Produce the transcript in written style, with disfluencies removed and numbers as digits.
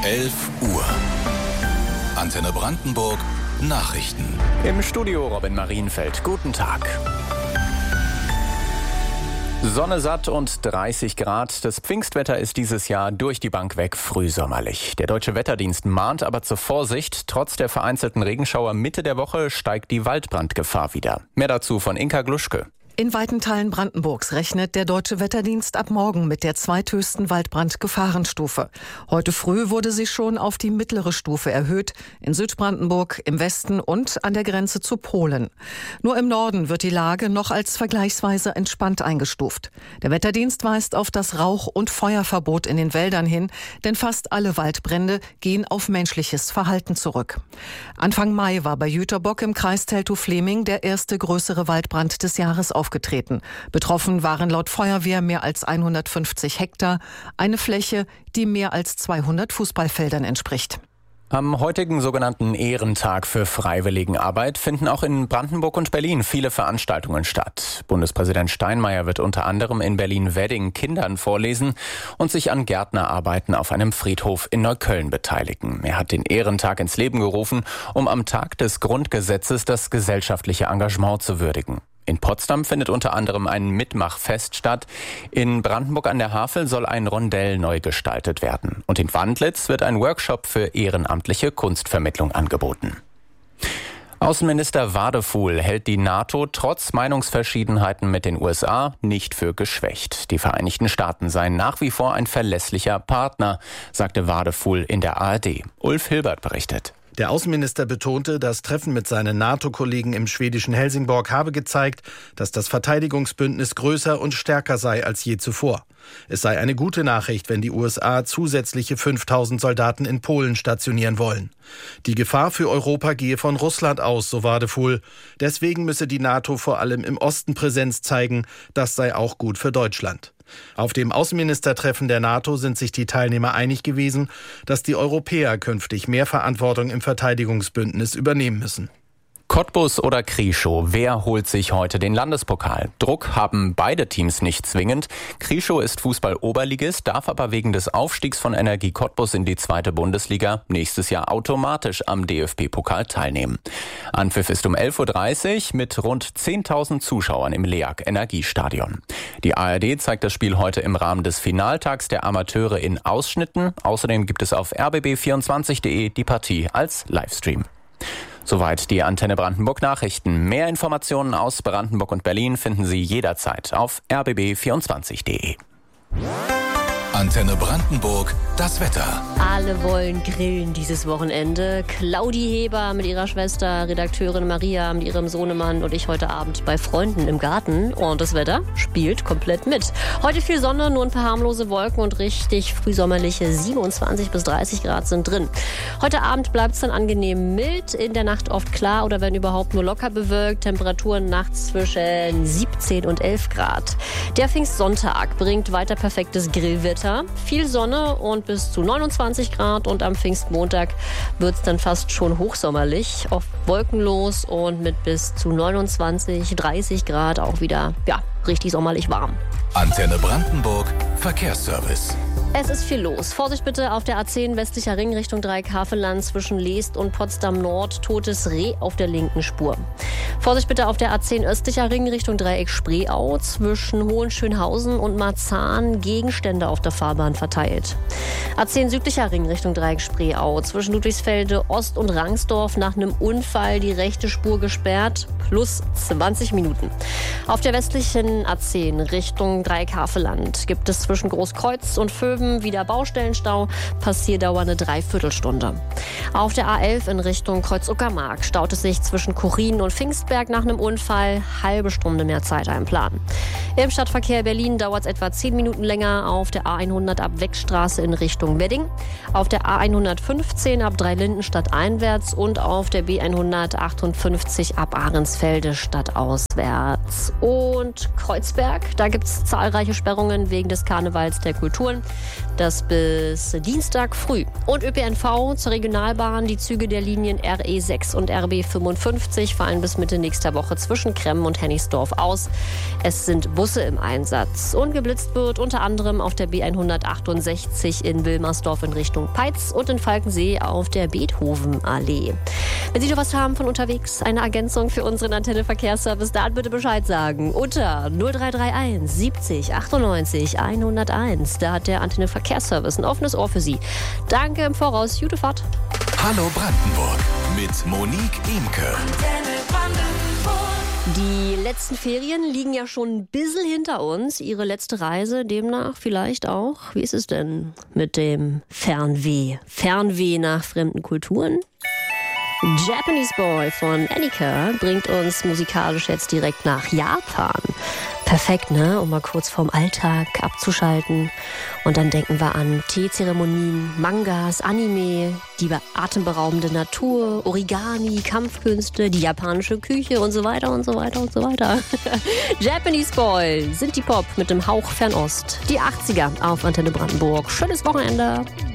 11 Uhr. Antenne Brandenburg Nachrichten. Im Studio Robin Marienfeld. Guten Tag. Sonne satt und 30 Grad. Das Pfingstwetter ist dieses Jahr durch die Bank weg frühsommerlich. Der Deutsche Wetterdienst mahnt aber zur Vorsicht. Trotz der vereinzelten Regenschauer Mitte der Woche steigt die Waldbrandgefahr wieder. Mehr dazu von Inka Gluschke. In weiten Teilen Brandenburgs rechnet der Deutsche Wetterdienst ab morgen mit der zweithöchsten Waldbrandgefahrenstufe. Heute früh wurde sie schon auf die mittlere Stufe erhöht, in Südbrandenburg, im Westen und an der Grenze zu Polen. Nur im Norden wird die Lage noch als vergleichsweise entspannt eingestuft. Der Wetterdienst weist auf das Rauch- und Feuerverbot in den Wäldern hin, denn fast alle Waldbrände gehen auf menschliches Verhalten zurück. Anfang Mai war bei Jüterbock im Kreis Teltow-Fleming der erste größere Waldbrand des Jahres aufgetreten. Betroffen waren laut Feuerwehr mehr als 150 Hektar, eine Fläche, die mehr als 200 Fußballfeldern entspricht. Am heutigen sogenannten Ehrentag für Freiwilligenarbeit finden auch in Brandenburg und Berlin viele Veranstaltungen statt. Bundespräsident Steinmeier wird unter anderem in Berlin-Wedding Kindern vorlesen und sich an Gärtnerarbeiten auf einem Friedhof in Neukölln beteiligen. Er hat den Ehrentag ins Leben gerufen, um am Tag des Grundgesetzes das gesellschaftliche Engagement zu würdigen. In Potsdam findet unter anderem ein Mitmachfest statt. In Brandenburg an der Havel soll ein Rondell neu gestaltet werden. Und in Wandlitz wird ein Workshop für ehrenamtliche Kunstvermittlung angeboten. Außenminister Wadefuhl hält die NATO trotz Meinungsverschiedenheiten mit den USA nicht für geschwächt. Die Vereinigten Staaten seien nach wie vor ein verlässlicher Partner, sagte Wadefuhl in der ARD. Ulf Hilbert berichtet. Der Außenminister betonte, das Treffen mit seinen NATO-Kollegen im schwedischen Helsingborg habe gezeigt, dass das Verteidigungsbündnis größer und stärker sei als je zuvor. Es sei eine gute Nachricht, wenn die USA zusätzliche 5000 Soldaten in Polen stationieren wollen. Die Gefahr für Europa gehe von Russland aus, so Wadefuhl. Deswegen müsse die NATO vor allem im Osten Präsenz zeigen. Das sei auch gut für Deutschland. Auf dem Außenministertreffen der NATO sind sich die Teilnehmer einig gewesen, dass die Europäer künftig mehr Verantwortung im Verteidigungsbündnis übernehmen müssen. Cottbus oder Krieschow, wer holt sich heute den Landespokal? Druck haben beide Teams nicht zwingend. Krieschow ist Fußball-Oberligist, darf aber wegen des Aufstiegs von Energie Cottbus in die 2. Bundesliga nächstes Jahr automatisch am DFB-Pokal teilnehmen. Anpfiff ist um 11.30 Uhr mit rund 10.000 Zuschauern im LEAG Energiestadion. Die ARD zeigt das Spiel heute im Rahmen des Finaltags der Amateure in Ausschnitten. Außerdem gibt es auf rbb24.de die Partie als Livestream. Soweit die Antenne Brandenburg Nachrichten. Mehr Informationen aus Brandenburg und Berlin finden Sie jederzeit auf rbb24.de. Antenne Brandenburg, das Wetter. Alle wollen grillen dieses Wochenende. Claudi Heber mit ihrer Schwester, Redakteurin Maria mit ihrem Sohnemann und ich heute Abend bei Freunden im Garten. Und das Wetter spielt komplett mit. Heute viel Sonne, nur ein paar harmlose Wolken und richtig frühsommerliche 27 bis 30 Grad sind drin. Heute Abend bleibt es dann angenehm mild, in der Nacht oft klar oder wenn überhaupt nur locker bewölkt. Temperaturen nachts zwischen 17 und 11 Grad. Der Pfingstsonntag bringt weiter perfektes Grillwetter. Viel Sonne und bis zu 29 Grad und am Pfingstmontag wird es dann fast schon hochsommerlich, oft wolkenlos und mit bis zu 29, 30 Grad auch wieder, richtig sommerlich warm. Antenne Brandenburg Verkehrsservice. Es ist viel los. Vorsicht bitte auf der A10 westlicher Ring Richtung Dreieckhavelland zwischen Leest und Potsdam Nord. Totes Reh auf der linken Spur. Vorsicht bitte auf der A10 östlicher Ring Richtung Dreieck Spreeau zwischen Hohenschönhausen und Marzahn. Gegenstände auf der Fahrbahn verteilt. A10 südlicher Ring Richtung Dreieck Spreeau zwischen Ludwigsfelde Ost und Rangsdorf nach einem Unfall die rechte Spur gesperrt. Plus 20 Minuten. Auf der westlichen A10 Richtung Dreieckhavelland gibt es zwischen Großkreuz und Vöwen wieder Baustellenstau, Passierdauer eine Dreiviertelstunde. Auf der A11 in Richtung Kreuz-Uckermark staut es sich zwischen Kurin und Pfingstberg nach einem Unfall, halbe Stunde mehr Zeit einplanen. Im Stadtverkehr Berlin dauert es etwa 10 Minuten länger auf der A100 ab Weckstraße in Richtung Wedding, auf der A115 ab Dreilindenstadt einwärts und auf der B158 ab Ahrensfelde stadtauswärts. Und Kreuzberg, da gibt es zahlreiche Sperrungen wegen des Karnevals der Kulturen. Das bis Dienstag früh. Und ÖPNV zur Regionalbahn. Die Züge der Linien RE6 und RB55 fallen bis Mitte nächster Woche zwischen Kremmen und Hennigsdorf aus. Es sind Busse im Einsatz und geblitzt wird unter anderem auf der B168 in Wilmersdorf in Richtung Peitz und in Falkensee auf der Beethovenallee. Wenn Sie noch was haben von unterwegs, eine Ergänzung für unseren Antenne-Verkehrsservice, dann bitte Bescheid sagen. Unter 0331 70 98 101. Da hat der Antenne-Verkehrsservice ein offenes Ohr für Sie. Danke im Voraus. Gute Fahrt. Hallo Brandenburg mit Monique Imke. Die letzten Ferien liegen ja schon ein bisschen hinter uns. Ihre letzte Reise demnach vielleicht auch. Wie ist es denn mit dem Fernweh? Fernweh nach fremden Kulturen? Japanese Boy von Annika bringt uns musikalisch jetzt direkt nach Japan. Perfekt, ne? Um mal kurz vom Alltag abzuschalten. Und dann denken wir an Teezeremonien, Mangas, Anime, die atemberaubende Natur, Origami, Kampfkünste, die japanische Küche und so weiter und so weiter und so weiter. Japanese Boy, Sinti Pop mit dem Hauch Fernost. Die 80er auf Antenne Brandenburg. Schönes Wochenende.